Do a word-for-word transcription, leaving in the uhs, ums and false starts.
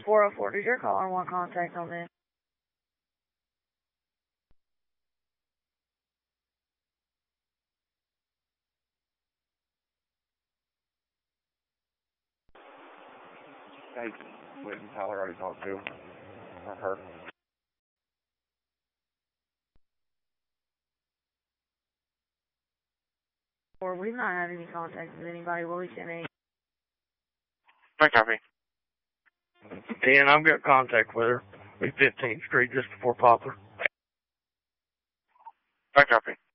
four oh four, does your caller want contact on this? Hey, Whitney Tyler already talked to him. Or her. Or we've not had any contact with anybody. Willie sent a... My copy. Dan, I've got contact with her. We fifteenth Street, just before Poplar. My copy.